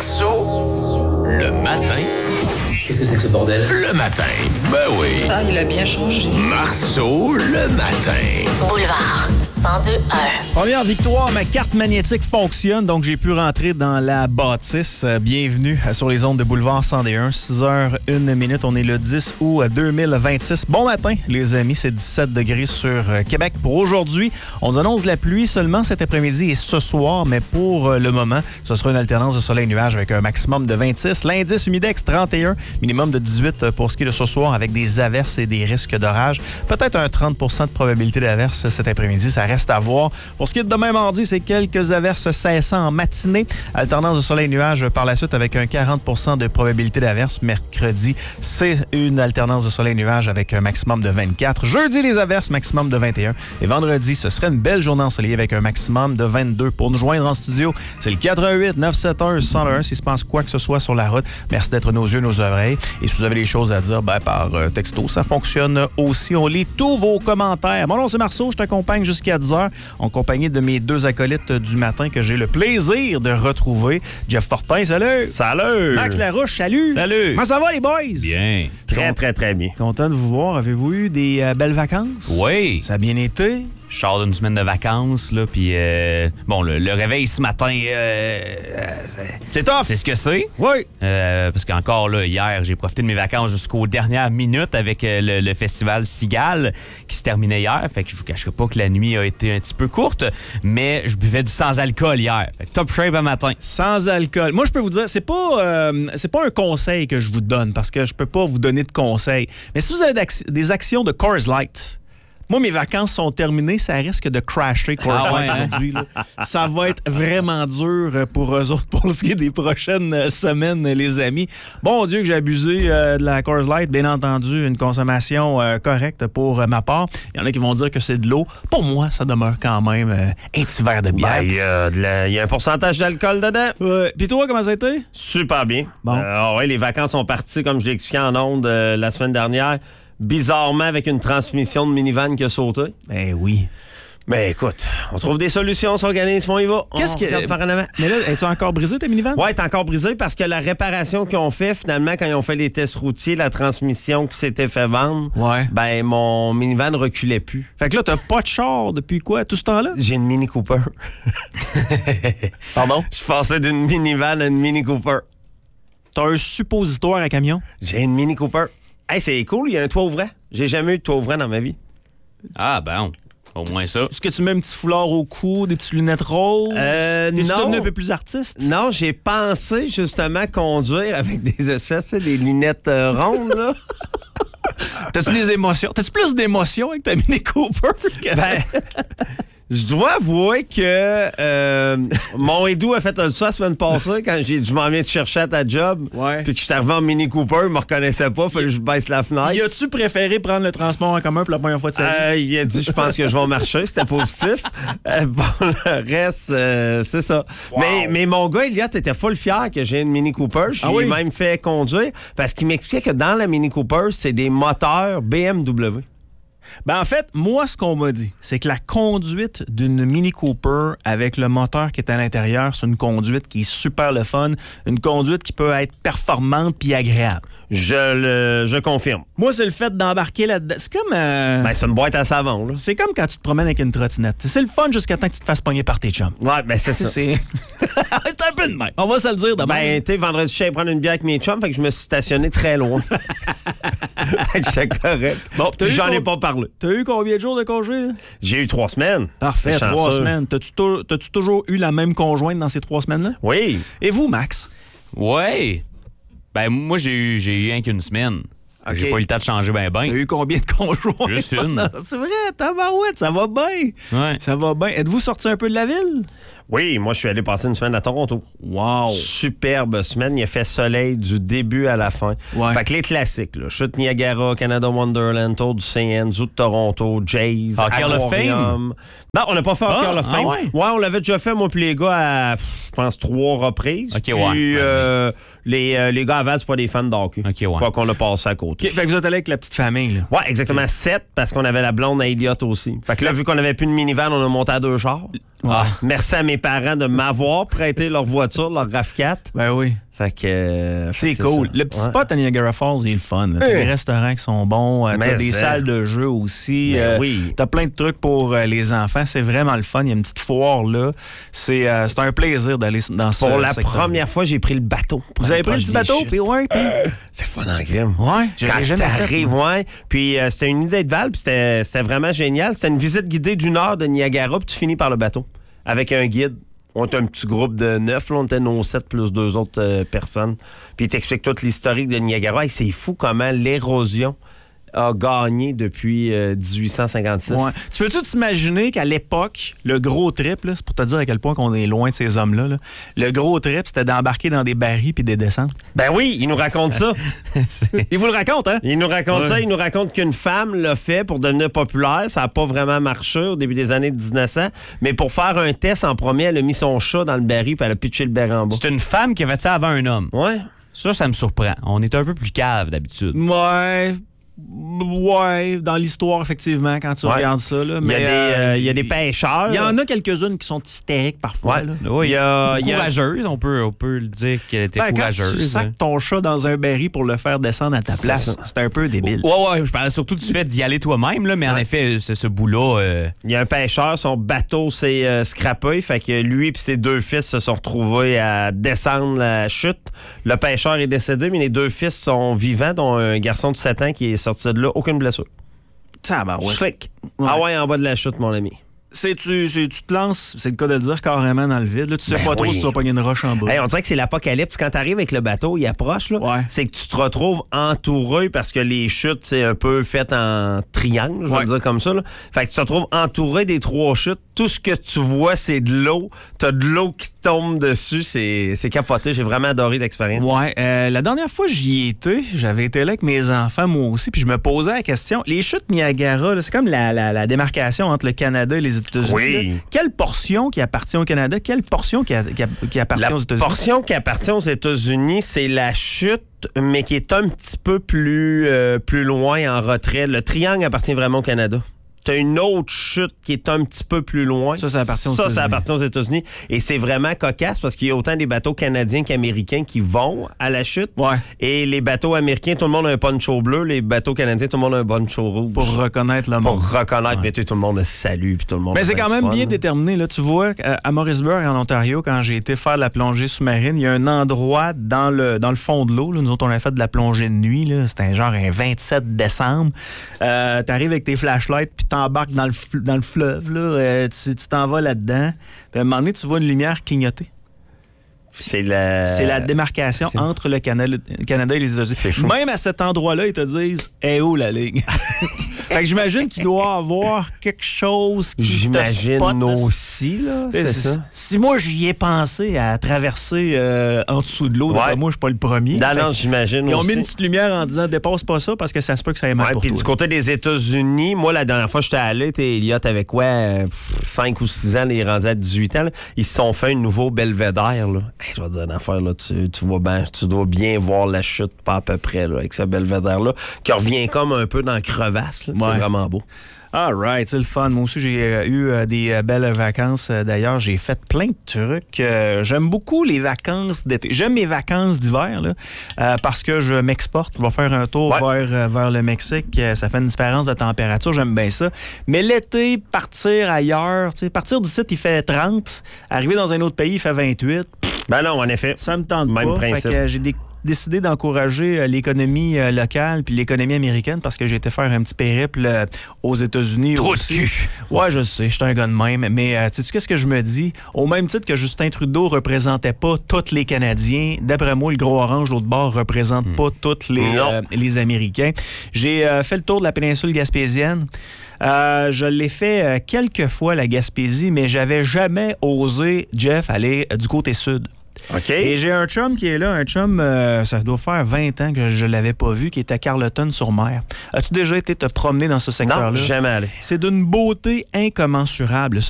Marceau, le matin. Qu'est-ce que c'est que ce bordel? Le matin, ben oui. Ah, il a bien changé. Marceau, le matin. Boulevard 102.1. Première victoire, ma carte magnétique fonctionne, donc j'ai pu rentrer dans la bâtisse. Bienvenue sur les ondes de Boulevard 101, 6h01. On est le 10 août 2026. Bon matin, les amis, c'est 17 degrés sur Québec pour aujourd'hui. On nous annonce de la pluie seulement cet après-midi et ce soir, mais pour le moment, ce sera une alternance de soleil-nuage avec un maximum de 26. L'indice humidex 31, minimum de 18 pour ce qui est de ce soir avec des averses et des risques d'orage. Peut-être un 30 de probabilité d'averse cet après-midi, ça reste à voir. Pour ce qui est de demain mardi, c'est quelques averses cessant en matinée. Alternance de soleil-nuage par la suite avec un 40 de probabilité d'averse. Mercredi, c'est une alternance de soleil-nuage avec un maximum de 24. Jeudi, les averses, maximum de 21. Et vendredi, ce serait une belle journée ensoleillée avec un maximum de 22. Pour nous joindre en studio, c'est le 88 971 101. S'il se passe quoi que ce soit sur la route, merci d'être nos yeux, nos oreilles. Et si vous avez des choses à dire, par texto, ça fonctionne aussi. On lit tous vos commentaires. Mon nom, c'est Marceau. Je t'accompagne jusqu'à 10h. En compagnie de mes deux acolytes du matin que j'ai le plaisir de retrouver. Jeff Fortin, salut! Salut! Max Larouche, salut! Salut! Comment ça va, les boys? Bien. Très bien. Content de vous voir. Avez-vous eu des belles vacances? Oui. Ça a bien été? Je sors d'une semaine de vacances, là, puis le réveil ce matin, c'est tough! c'est ce que c'est. Oui! Parce qu'encore, là, hier, j'ai profité de mes vacances jusqu'aux dernières minutes avec le festival Cigale qui se terminait hier. Fait que je vous cacherai pas que la nuit a été un petit peu courte, mais je buvais du sans-alcool hier. Fait que top shape un matin. Sans alcool. Moi, je peux vous dire, c'est pas un conseil que je vous donne parce que je peux pas vous donner de conseils. Mais si vous avez des actions de Coors Light, moi, mes vacances sont terminées, ça risque de crasher Coors Light aujourd'hui. Là. Ça va être vraiment dur pour eux autres pour ce qui est des prochaines semaines, les amis. Bon Dieu que j'ai abusé de la Coors Light, bien entendu, une consommation correcte pour ma part. Il y en a qui vont dire que c'est de l'eau. Pour moi, ça demeure quand même un petit verre de bière. Il y a un pourcentage d'alcool dedans. Puis toi, comment ça a été? Super bien. Bon. Les vacances sont parties, comme je l'ai expliqué en ondes la semaine dernière. Bizarrement, avec une transmission de minivan qui a sauté. Ben oui. Mais écoute, on trouve des solutions, on s'organise, on y va. Qu'est-ce que... Mais là, es-tu encore brisé, ta minivan? Ouais, t'es encore brisé parce que la réparation qu'ils ont fait, finalement, quand ils ont fait les tests routiers, la transmission qui s'était fait vendre, mon minivan reculait plus. Fait que là, t'as pas de char depuis quoi, tout ce temps-là? J'ai une Mini Cooper. Pardon? Je suis passé d'une minivan à une Mini Cooper. T'as un suppositoire à camion? J'ai une Mini Cooper. Hey, c'est cool, il y a un toit ouvrant. J'ai jamais eu de toit ouvrant dans ma vie. Ah, ben, au moins ça. Est-ce que tu mets un petit foulard au cou, des petites lunettes roses? T'es-tu devenu un peu plus artiste? Non, j'ai pensé justement conduire avec des espèces, des lunettes rondes, là. T'as-tu des émotions? T'as-tu plus d'émotions avec ta Mini Cooper? Je dois avouer que mon Edu a fait ça la semaine passée quand je m'en viens de chercher à ta job. Ouais. Puis que je suis arrivé en Mini Cooper, il me reconnaissait pas, fallait que je baisse la fenêtre. Y a-tu préféré prendre le transport en commun pour la première fois de sa vie? Il a dit, je pense que je vais marcher, c'était positif. Le reste, c'est ça. Wow. Mais mon gars, Elliot, était full fier que j'ai une Mini Cooper. Je lui ai même fait conduire parce qu'il m'expliquait que dans la Mini Cooper, c'est des moteurs BMW. Ben en fait, moi, ce qu'on m'a dit, c'est que la conduite d'une Mini Cooper avec le moteur qui est à l'intérieur, c'est une conduite qui est super le fun, une conduite qui peut être performante puis agréable. Je confirme. Moi, c'est le fait d'embarquer là-dedans. C'est comme... c'est une boîte à savon, là. C'est comme quand tu te promènes avec une trottinette. C'est le fun jusqu'à temps que tu te fasses pogner par tes chums. Ouais, ben c'est ça. C'est un peu de même. On va se le dire demain. Ben, tu sais, vendredi, je suis allé prendre une bière avec mes chums, fait que je me suis stationné très loin. C'est correct. Bon, j'en ai pas parlé. T'as eu combien de jours de congé? Là? J'ai eu 3 semaines. Parfait, 3 semaines. T'as-tu toujours eu la même conjointe dans ces 3 semaines-là? Oui. Et vous, Max? Ouais. Ben, moi, j'ai eu rien qu'une semaine. Okay. J'ai pas eu le temps de changer ben. T'as eu combien de conjoints? Juste une. C'est vrai, tabarouette, ça va bien. Ouais. Ça va bien. Êtes-vous sorti un peu de la ville? Oui, moi, je suis allé passer une semaine à Toronto. Wow! Superbe semaine. Il a fait soleil du début à la fin. Ouais. Fait que les classiques, là. Chute Niagara, Canada Wonderland, Tour du CN, Zoo de Toronto, Jays, Hockey of Fame? Non, on n'a pas fait Hockey of Fame. Ouais, on l'avait déjà fait, moi puis les gars, à, je pense, 3 reprises. OK, puis, les gars avant, c'est pas des fans de hockey. OK, ouais. Fait qu'on a passé à côté. Okay, fait que vous êtes allé avec la petite famille, là. Ouais, exactement. 7, parce qu'on avait la blonde à Elliot aussi. Fait que là, vu qu'on avait plus de minivan, on a monté à 2 chars. Merci à mes parents de m'avoir prêté leur voiture, leur RAV4. Ben oui. Fait que c'est cool. Ça. Le petit spot à Niagara Falls, il est le fun. T'as des restaurants qui sont bons. T'as des salles de jeu aussi. Oui. T'as plein de trucs pour les enfants. C'est vraiment le fun. Il y a une petite foire là. C'est un plaisir d'aller dans ce Pour la secteur. première fois, j'ai pris le bateau. Vous avez pris le petit bateau? Puis c'est fun en crime. Ouais, Quand t'arrives, ouais. Puis c'était une idée de Val, puis c'était vraiment génial. C'était une visite guidée d'une heure de Niagara, puis tu finis par le bateau. Avec un guide. On était un petit groupe de 9, là, on était nos 7 plus 2 autres personnes. Puis il t'explique toute l'historique de Niagara. Et c'est fou comment l'érosion a gagné depuis 1856. Ouais. Tu peux-tu t'imaginer qu'à l'époque, le gros trip, là, c'est pour te dire à quel point qu'on est loin de ces hommes-là, là, le gros trip, c'était d'embarquer dans des barils puis de descendre? Ben oui, il nous raconte ça. Il vous le raconte, hein? Il nous raconte ça. Il nous raconte qu'une femme l'a fait pour devenir populaire. Ça n'a pas vraiment marché au début des années 1900. Mais pour faire un test, en premier, elle a mis son chat dans le baril puis elle a pitché le baril en bas. C'est une femme qui a fait ça avant un homme. Ouais. Ça me surprend. On est un peu plus cave d'habitude. Ouais, dans l'histoire, effectivement, quand tu regardes ça. Là, mais il y a des pêcheurs. Il y en a quelques-unes qui sont hystériques parfois. Ouais. Là. Oui, courageuse, on peut le dire qu'elle était courageuse. Quand tu sacs ton chat dans un baril pour le faire descendre à ta place, c'est un peu débile. Ouais, je parlais surtout du fait d'y aller toi-même, là, mais en effet, ce bout-là... Il y a un pêcheur, son bateau s'est scrappé, fait que lui et ses 2 fils se sont retrouvés à descendre la chute. Le pêcheur est décédé, mais les 2 fils sont vivants, dont un garçon de 7 ans qui est sorti de là, aucune blessure. Slick. Ah ouais, en bas de la chute, mon ami. Tu te lances, c'est le cas de le dire, carrément dans le vide. Là, tu sais pas trop si tu vas pogner une roche en bas. Hey, on dirait que c'est l'apocalypse. Quand tu arrives avec le bateau, il approche, là, c'est que tu te retrouves entouré parce que les chutes, c'est un peu fait en triangle, je vais le dire comme ça. Là. Fait que tu te retrouves entouré des 3 chutes. Tout ce que tu vois, c'est de l'eau. T'as de l'eau qui tombe dessus. C'est capoté. J'ai vraiment adoré l'expérience. Ouais. La dernière fois j'y étais, j'avais été là avec mes enfants, moi aussi, puis je me posais la question. Les chutes Niagara, là, c'est comme la démarcation entre le Canada et les États-Unis. Oui. Là. Quelle portion qui appartient au Canada? Quelle portion qui appartient aux États-Unis? La portion qui appartient aux États-Unis, c'est la chute, mais qui est un petit peu plus loin en retrait. Le triangle appartient vraiment au Canada. T'as une autre chute qui est un petit peu plus loin. Ça appartient aux États-Unis. Ça appartient aux États-Unis. Et c'est vraiment cocasse parce qu'il y a autant des bateaux canadiens qu'américains qui vont à la chute. Ouais. Et les bateaux américains, tout le monde a un poncho bleu. Les bateaux canadiens, tout le monde a un poncho rouge. Pour reconnaître le monde. Mais tout le monde le salue. Puis tout le monde. Mais c'est quand même bien déterminé. Là. Tu vois, à Morrisburg, en Ontario, quand j'ai été faire de la plongée sous-marine, il y a un endroit dans le fond de l'eau. Là. Nous autres, on a fait de la plongée de nuit. Là. C'était un 27 décembre. T'arrives avec tes flashlights, puis t'embarques dans le fleuve, là, tu t'en vas là-dedans. Puis à un moment donné, tu vois une lumière clignoter. C'est la démarcation entre le Canada et les États-Unis. Même à cet endroit-là, ils te disent « Est où la ligne? » Fait que j'imagine qu'il doit y avoir quelque chose qui J'imagine te spot, aussi, là. C'est ça. Si moi, j'y ai pensé à traverser en dessous de l'eau, moi, je suis pas le premier. Non, j'imagine aussi. Ils ont mis une petite lumière en disant « Dépasse pas ça parce que ça se peut que ça ait mal pour toi. » Puis du côté des États-Unis, moi, la dernière fois que j'étais allé, Elliot avait quoi? 5 ou 6 ans, il est rendu à 18 ans. Là. Ils se sont fait un nouveau belvédère, là. Je vais te dire une affaire, là, tu vois bien, tu dois bien voir la chute, pas à peu près, là, avec ce belvédère-là, qui revient comme un peu dans la crevasse. Là. C'est vraiment beau. All right, c'est le fun. Moi aussi, j'ai eu des belles vacances. D'ailleurs, j'ai fait plein de trucs. J'aime beaucoup les vacances d'été. J'aime mes vacances d'hiver là, parce que je m'exporte. Je vais faire un tour vers le Mexique. Ça fait une différence de température. J'aime bien ça. Mais l'été, partir ailleurs, partir d'ici, il fait 30. Arriver dans un autre pays, il fait 28. Ben non, en effet. Ça me tente Même pas. principe. Fait que j'ai décidé d'encourager l'économie locale puis l'économie américaine parce que j'ai été faire un petit périple aux États-Unis aussi. Ouais, je sais, je suis un gars de même. Mais sais-tu qu'est-ce que je me dis? Au même titre que Justin Trudeau représentait pas tous les Canadiens, d'après moi, le gros orange, l'autre bord, représente pas tous les Américains. J'ai fait le tour de la péninsule gaspésienne. Je l'ai fait quelques fois, la Gaspésie, mais j'avais jamais osé, Jeff, aller du côté sud. OK. Et j'ai un chum qui est là, ça doit faire 20 ans que je l'avais pas vu, qui est à Carleton-sur-Mer. As-tu déjà été te promener dans ce secteur-là? Non, jamais allé. C'est d'une beauté incommensurable.